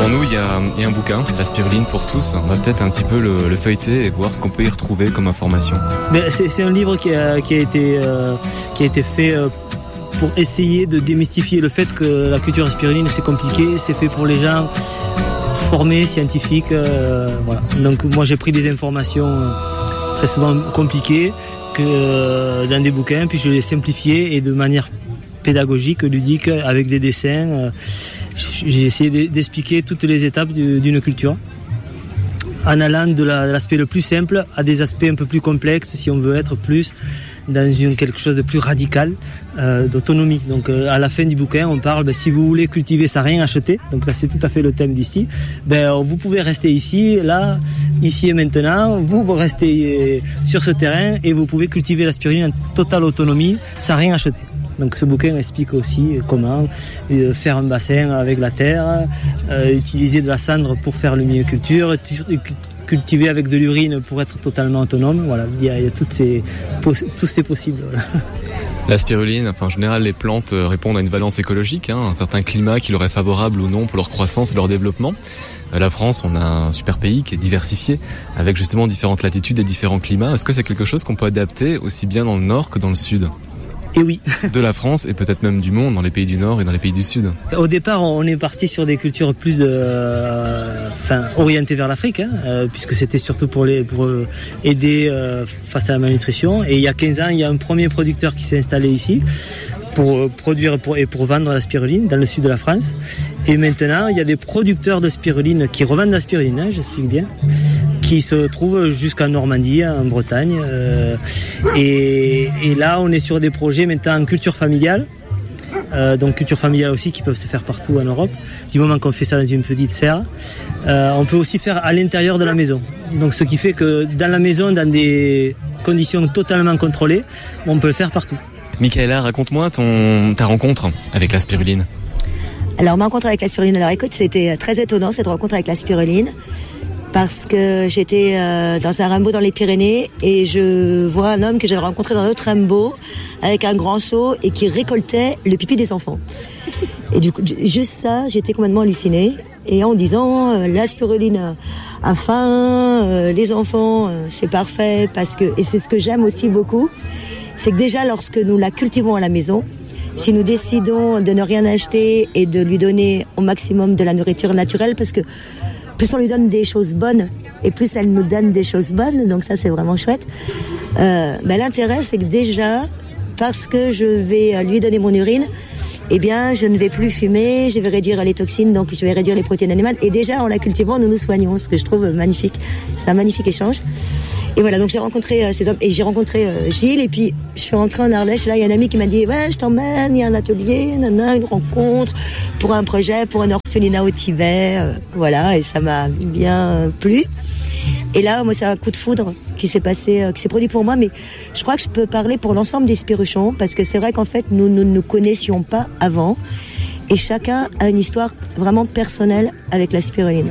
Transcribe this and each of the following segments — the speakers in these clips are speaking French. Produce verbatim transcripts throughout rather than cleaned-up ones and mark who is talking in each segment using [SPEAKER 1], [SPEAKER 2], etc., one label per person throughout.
[SPEAKER 1] Devant nous, il y a, il y a un bouquin, La spiruline pour tous. On va peut-être un petit peu le, le feuilleter et voir ce qu'on peut y retrouver comme information.
[SPEAKER 2] Mais c'est, c'est un livre qui a, qui a été, euh, qui a été fait euh, pour essayer de démystifier le fait que la culture spiruline c'est compliqué, c'est fait pour les gens formés, scientifiques. Euh, voilà. Donc moi j'ai pris des informations très souvent compliquées que, euh, dans des bouquins, puis je les ai simplifiées et de manière pédagogique, ludique, avec des dessins. Euh, j'ai essayé d'expliquer toutes les étapes d'une culture, en allant de, la, de l'aspect le plus simple à des aspects un peu plus complexes, si on veut être plus dans une, quelque chose de plus radical, euh, d'autonomie. Donc euh, à la fin du bouquin, on parle, ben, si vous voulez cultiver sans rien acheter, donc là c'est tout à fait le thème d'ici, ben, vous pouvez rester ici, là, ici et maintenant, vous, vous restez sur ce terrain et vous pouvez cultiver la spiruline en totale autonomie sans rien acheter. Donc ce bouquin explique aussi comment euh, faire un bassin avec la terre, euh, utiliser de la cendre pour faire le milieu culture, cultiver avec de l'urine pour être totalement autonome. Voilà, il y a, il y a toutes ces, tous ces possibles. Voilà.
[SPEAKER 1] La spiruline, enfin en général les plantes répondent à une valence écologique, hein, un certain climat qui leur est favorable ou non pour leur croissance et leur développement. La France, on a un super pays qui est diversifié, avec justement différentes latitudes et différents climats. Est-ce que c'est quelque chose qu'on peut adapter aussi bien dans le nord que dans le sud ?
[SPEAKER 2] Et oui.
[SPEAKER 1] De la France et peut-être même du monde, dans les pays du Nord et dans les pays du Sud.
[SPEAKER 2] Au départ, on est parti sur des cultures plus euh, enfin, orientées vers l'Afrique, hein, euh, puisque c'était surtout pour, les, pour euh, aider euh, face à la malnutrition. Et il y a quinze ans, il y a un premier producteur qui s'est installé ici pour produire pour, et pour vendre la spiruline dans le sud de la France. Et maintenant, il y a des producteurs de spiruline qui revendent la spiruline, hein, j'explique bien, qui se trouvent jusqu'en Normandie, en Bretagne. Euh, et, et là, on est sur des projets maintenant en culture familiale. Euh, donc culture familiale aussi qui peuvent se faire partout en Europe. Du moment qu'on fait ça dans une petite serre, euh, on peut aussi faire à l'intérieur de la maison. Donc ce qui fait que dans la maison, dans des conditions totalement contrôlées, on peut le faire partout.
[SPEAKER 1] Michaela, raconte-moi ton, ta rencontre avec la spiruline.
[SPEAKER 3] Alors ma rencontre avec la spiruline, alors écoute, c'était très étonnant cette rencontre avec la spiruline. Parce que j'étais euh, dans un rameau dans les Pyrénées et je vois un homme que j'avais rencontré dans un autre rameau avec un grand seau et qui récoltait le pipi des enfants. Et du coup, juste ça, j'étais complètement hallucinée. Et en disant, euh, la spiruline a faim, euh, les enfants, euh, c'est parfait parce que, et c'est ce que j'aime aussi beaucoup, c'est que déjà lorsque nous la cultivons à la maison, si nous décidons de ne rien acheter et de lui donner au maximum de la nourriture naturelle, parce que plus on lui donne des choses bonnes, et plus elle nous donne des choses bonnes, donc ça c'est vraiment chouette. Euh, ben l'intérêt c'est que déjà, parce que je vais lui donner mon urine, eh bien je ne vais plus fumer, je vais réduire les toxines, donc je vais réduire les protéines animales, et déjà en la cultivant nous nous soignons, ce que je trouve magnifique. C'est un magnifique échange. Et voilà, donc j'ai rencontré euh, ces hommes, et j'ai rencontré euh, Gilles, et puis je suis rentrée en Ardèche, là il y a un ami qui m'a dit, ouais je t'emmène, il y a un atelier, nana, une rencontre, pour un projet, pour un orphelinat au Tibet, euh, voilà, et ça m'a bien euh, plu. Et là, moi c'est un coup de foudre qui s'est passé, euh, qui s'est produit pour moi, mais je crois que je peux parler pour l'ensemble des spiruchons, parce que c'est vrai qu'en fait nous ne nous connaissions pas avant, et chacun a une histoire vraiment personnelle avec la spiruline.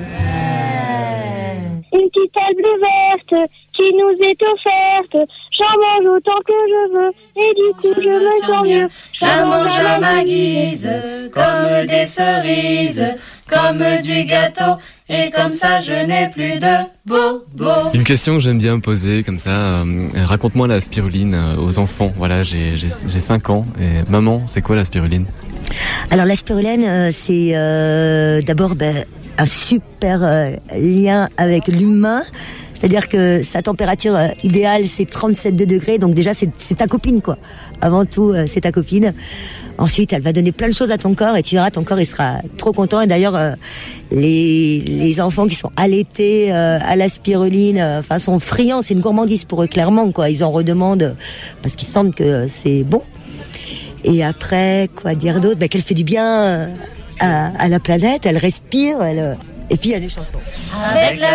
[SPEAKER 4] Une petite herbe verte qui nous est offerte, j'en mange autant que je veux, et du coup je me sens mieux.
[SPEAKER 5] J'en mange à ma guise, comme des cerises, comme du gâteau, et comme ça je n'ai plus de bobo.
[SPEAKER 1] Une question que j'aime bien poser comme ça, euh, raconte-moi la spiruline euh, aux enfants. Voilà, j'ai, j'ai, j'ai cinq ans, et maman, c'est quoi la spiruline ?
[SPEAKER 3] Alors la spiruline, euh, c'est euh, d'abord ben, un super euh, lien avec l'humain. C'est-à-dire que sa température euh, idéale, c'est trente-sept degrés. Donc déjà, c'est, c'est ta copine, quoi. Avant tout, euh, c'est ta copine. Ensuite, elle va donner plein de choses à ton corps et tu verras, ton corps, il sera trop content. Et d'ailleurs, euh, les, les enfants qui sont allaités euh, à la spiruline, euh, enfin, sont friands. C'est une gourmandise pour eux, clairement, quoi. Ils en redemandent parce qu'ils sentent que c'est bon. Et après, quoi dire d'autre ? Ben, qu'elle fait du bien euh, à, à la planète. Elle respire. Elle, euh, et puis, il y a des chansons.
[SPEAKER 5] Avec la